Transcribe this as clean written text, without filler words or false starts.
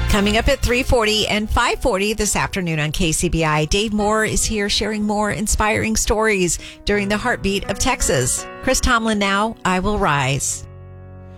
Coming up at 3:40 and 5:40 this afternoon on KCBI, Dave Moore is here sharing more inspiring stories during the Heartbeat of Texas. Chris Tomlin now, I Will Rise.